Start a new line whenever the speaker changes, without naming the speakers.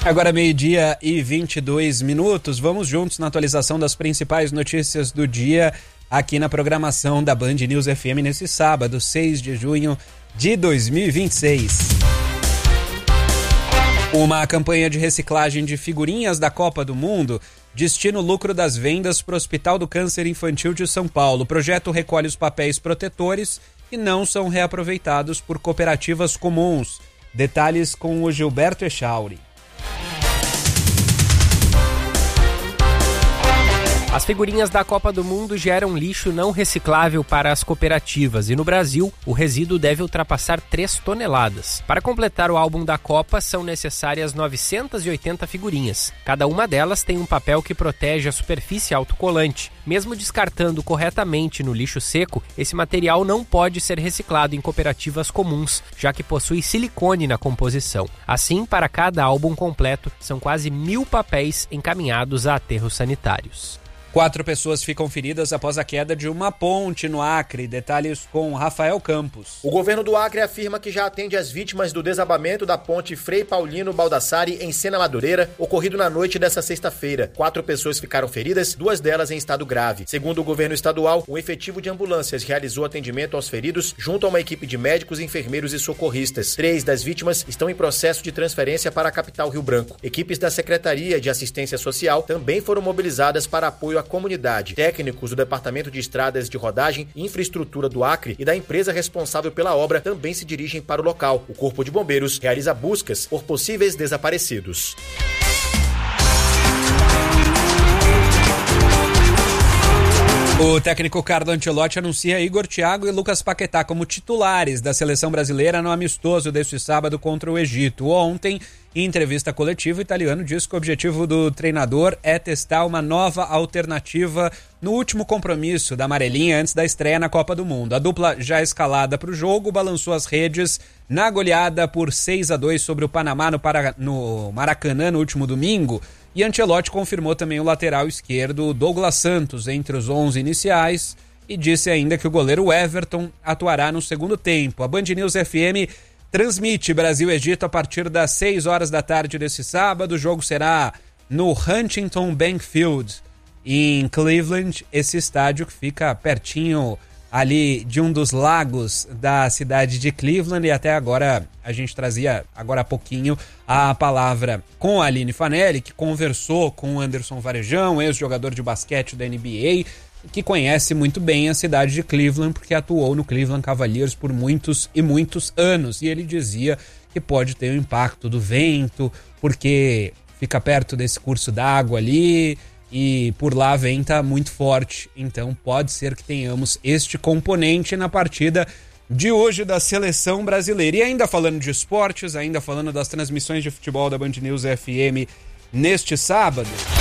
Agora 12:22, vamos juntos na atualização das principais notícias do dia aqui na programação da Band News FM nesse sábado, 6 de junho de 2026. Uma campanha de reciclagem de figurinhas da Copa do Mundo destina o lucro das vendas para o Hospital do Câncer Infantil de São Paulo. O projeto recolhe os papéis protetores que não são reaproveitados por cooperativas comuns. Detalhes com o Gilberto Echauri.
As figurinhas da Copa do Mundo geram lixo não reciclável para as cooperativas e no Brasil o resíduo deve ultrapassar 3 toneladas. Para completar o álbum da Copa são necessárias 980 figurinhas. Cada uma delas tem um papel que protege a superfície autocolante. Mesmo descartando corretamente no lixo seco, esse material não pode ser reciclado em cooperativas comuns, já que possui silicone na composição. Assim, para cada álbum completo, são quase 1.000 papéis encaminhados a aterros sanitários.
4 pessoas ficam feridas após a queda de uma ponte no Acre. Detalhes com Rafael Campos.
O governo do Acre afirma que já atende as vítimas do desabamento da ponte Frei Paulino Baldassari em Sena Madureira, ocorrido na noite desta sexta-feira. 4 pessoas ficaram feridas, 2 delas em estado grave. Segundo o governo estadual, um efetivo de ambulâncias realizou atendimento aos feridos junto a uma equipe de médicos, enfermeiros e socorristas. 3 das vítimas estão em processo de transferência para a capital Rio Branco. Equipes da Secretaria de Assistência Social também foram mobilizadas para apoio à comunidade. Técnicos do Departamento de Estradas de Rodagem e Infraestrutura do Acre e da empresa responsável pela obra também se dirigem para o local. O Corpo de Bombeiros realiza buscas por possíveis desaparecidos.
O técnico Carlo Ancelotti anuncia Igor Thiago e Lucas Paquetá como titulares da seleção brasileira no amistoso deste sábado contra o Egito. Ontem, em entrevista coletiva, o italiano disse que o objetivo do treinador é testar uma nova alternativa no último compromisso da amarelinha antes da estreia na Copa do Mundo. A dupla já escalada para o jogo balançou as redes na goleada por 6-2 sobre o Panamá no Maracanã no último domingo. E Ancelotti confirmou também o lateral esquerdo Douglas Santos entre os 11 iniciais e disse ainda que o goleiro Everton atuará no segundo tempo. A Band News FM transmite Brasil-Egito a partir das 6 horas da tarde desse sábado. O jogo será no Huntington Bank Field, em Cleveland, esse estádio que fica pertinho ali de um dos lagos da cidade de Cleveland. E até agora, a gente trazia agora há pouquinho a palavra com a Aline Fanelli, que conversou com o Anderson Varejão, ex-jogador de basquete da NBA, que conhece muito bem a cidade de Cleveland, porque atuou no Cleveland Cavaliers por muitos e muitos anos. E ele dizia que pode ter o impacto do vento, porque fica perto desse curso d'água ali, e por lá venta muito forte, então pode ser que tenhamos este componente na partida de hoje da seleção brasileira. E ainda falando de esportes, ainda falando das transmissões de futebol da Band News FM neste sábado,